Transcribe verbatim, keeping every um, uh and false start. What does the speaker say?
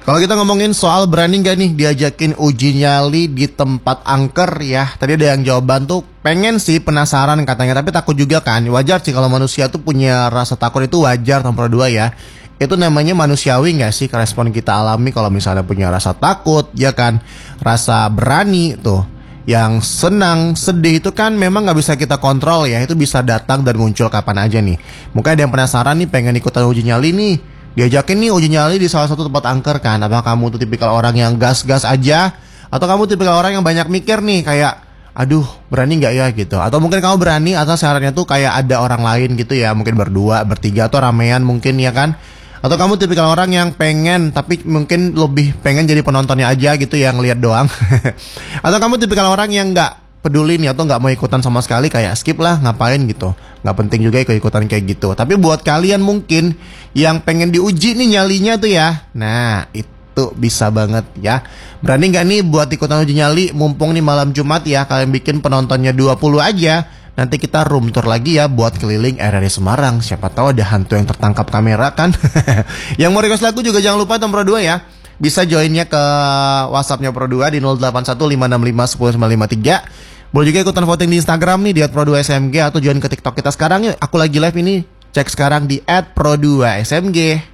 Kalau kita ngomongin soal berani gak nih diajakin uji nyali di tempat angker ya. Tadi ada yang jawaban tuh pengen sih, penasaran katanya, tapi takut juga kan. Wajar sih kalau manusia tuh punya rasa takut, itu wajar. Nomor dua ya, itu namanya manusiawi gak sih respon kita alami kalau misalnya punya rasa takut, ya kan. Rasa berani tuh, yang senang, sedih itu kan memang gak bisa kita kontrol ya. Itu bisa datang dan muncul kapan aja nih. Mungkin ada yang penasaran nih, pengen ikutan uji nyali nih, diajakin nih uji nyali di salah satu tempat angker kan. Apakah kamu tuh tipikal orang yang gas-gas aja, atau kamu tipikal orang yang banyak mikir nih, kayak aduh berani gak ya gitu. Atau mungkin kamu berani atau syaratnya tuh kayak ada orang lain gitu ya, mungkin berdua, bertiga, atau ramean mungkin ya kan. Atau kamu tipikal orang yang pengen tapi mungkin lebih pengen jadi penontonnya aja gitu, yang lihat doang. Atau kamu tipikal orang yang gak peduli nih, atau nggak mau ikutan sama sekali, kayak skip lah, ngapain gitu, nggak penting juga ikut-ikutan kayak gitu. Tapi buat kalian mungkin yang pengen diuji nih nyalinya tuh ya, nah itu bisa banget ya. Berani nggak nih buat ikutan uji nyali, mumpung nih malam Jumat ya, kalian bikin penontonnya dua puluh aja. Nanti kita room tour lagi ya buat keliling R R I Semarang. Siapa tahu ada hantu yang tertangkap kamera kan. Yang mau request lagu juga jangan lupa nomor dua ya, bisa joinnya ke WhatsAppnya Pro dua di nol delapan satu lima enam lima satu nol sembilan lima tiga. Boleh juga ikutan voting di Instagram nih di at pro dua s m g, atau join ke TikTok kita sekarang yuk. Aku lagi live ini, cek sekarang di at pro dua s m g.